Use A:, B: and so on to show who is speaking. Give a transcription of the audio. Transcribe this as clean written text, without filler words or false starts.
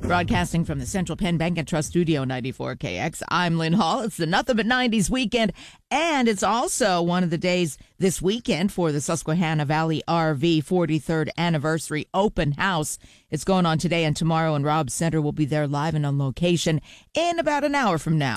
A: Broadcasting from the Central Penn Bank and Trust Studio 94KX, I'm Lynn Hall. It's the Nothing But 90s weekend, and it's also one of the days this weekend for the Susquehanna Valley RV 43rd Anniversary Open House. It's going on today and tomorrow, and Rob Center will be there live and on location in about an hour from now.